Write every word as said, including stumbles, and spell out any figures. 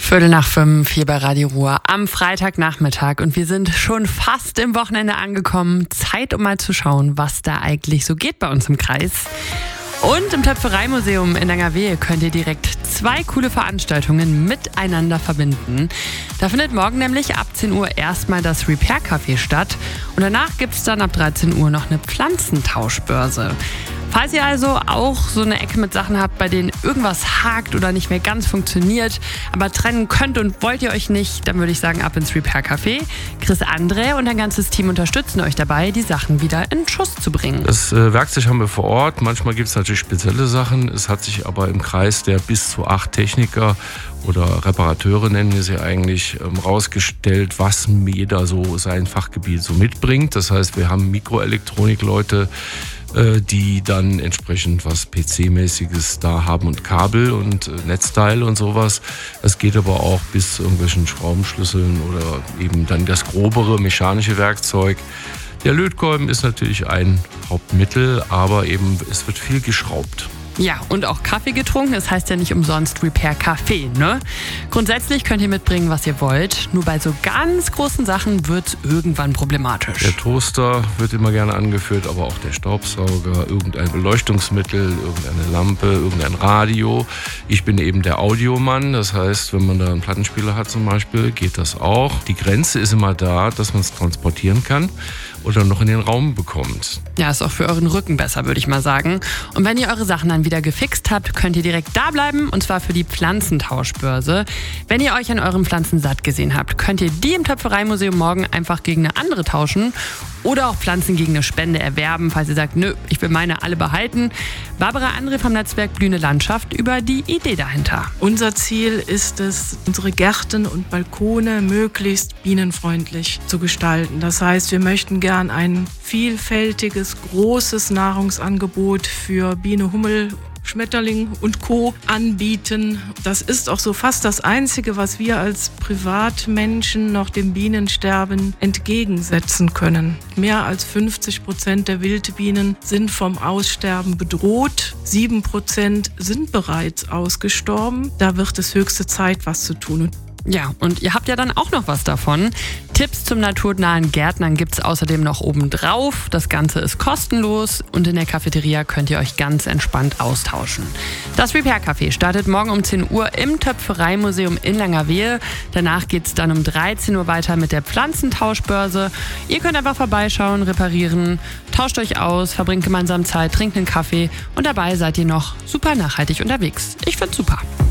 Viertel nach fünf hier bei Radio Ruhr am Freitagnachmittag und wir sind schon fast im Wochenende angekommen. Zeit, um mal zu schauen, was da eigentlich so geht bei uns im Kreis. Und im Töpfereimuseum in Langerwehe könnt ihr direkt zwei coole Veranstaltungen miteinander verbinden. Da findet morgen nämlich ab zehn Uhr erstmal das Repair-Café statt und danach gibt es dann ab dreizehn Uhr noch eine Pflanzentauschbörse. Falls ihr also auch so eine Ecke mit Sachen habt, bei denen irgendwas hakt oder nicht mehr ganz funktioniert, aber trennen könnt und wollt ihr euch nicht, dann würde ich sagen, ab ins Repair-Café. Chris André und ein ganzes Team unterstützen euch dabei, die Sachen wieder in Schuss zu bringen. Das äh, Werkzeug haben wir vor Ort. Manchmal gibt es natürlich spezielle Sachen. Es hat sich aber im Kreis der bis zu acht Techniker oder Reparateure, nennen wir sie eigentlich, ähm, rausgestellt, was jeder so sein Fachgebiet so mitbringt. Das heißt, wir haben Mikroelektronik-Leute, die dann entsprechend was P C-mäßiges da haben und Kabel und Netzteile und sowas. Das geht aber auch bis zu irgendwelchen Schraubenschlüsseln oder eben dann das grobere mechanische Werkzeug. Der Lötkolben ist natürlich ein Hauptmittel, aber eben es wird viel geschraubt. Ja, und auch Kaffee getrunken. Das heißt ja nicht umsonst Repair-Café, ne? Grundsätzlich könnt ihr mitbringen, was ihr wollt. Nur bei so ganz großen Sachen wird es irgendwann problematisch. Der Toaster wird immer gerne angeführt, aber auch der Staubsauger, irgendein Beleuchtungsmittel, irgendeine Lampe, irgendein Radio. Ich bin eben der Audiomann. Das heißt, wenn man da einen Plattenspieler hat zum Beispiel, geht das auch. Die Grenze ist immer da, dass man es transportieren kann oder noch in den Raum bekommt. Ja, ist auch für euren Rücken besser, würde ich mal sagen. Und wenn ihr eure Sachen dann wieder gefixt habt, könnt ihr direkt da bleiben, und zwar für die Pflanzentauschbörse. Wenn ihr euch an euren Pflanzen satt gesehen habt, könnt ihr die im Töpfereimuseum morgen einfach gegen eine andere tauschen oder auch Pflanzen gegen eine Spende erwerben, falls ihr sagt, nö, ich will meine alle behalten. Barbara André vom Netzwerk Blühende Landschaft über die Idee dahinter. Unser Ziel ist es, unsere Gärten und Balkone möglichst bienenfreundlich zu gestalten. Das heißt, wir möchten gern ein vielfältiges, großes Nahrungsangebot für Biene, Hummel, Schmetterling und Co. anbieten. Das ist auch so fast das Einzige, was wir als Privatmenschen noch dem Bienensterben entgegensetzen können. Mehr als fünfzig Prozent der Wildbienen sind vom Aussterben bedroht. sieben Prozent sind bereits ausgestorben. Da wird es höchste Zeit, was zu tun. Ja, und ihr habt ja dann auch noch was davon. Tipps zum naturnahen Gärtnern gibt's außerdem noch obendrauf. Das Ganze ist kostenlos und in der Cafeteria könnt ihr euch ganz entspannt austauschen. Das Repair-Café startet morgen um zehn Uhr im Töpfereimuseum in Langerwehe. Danach geht's dann um dreizehn Uhr weiter mit der Pflanzentauschbörse. Ihr könnt einfach vorbeischauen, reparieren, tauscht euch aus, verbringt gemeinsam Zeit, trinkt einen Kaffee und dabei seid ihr noch super nachhaltig unterwegs. Ich find's super.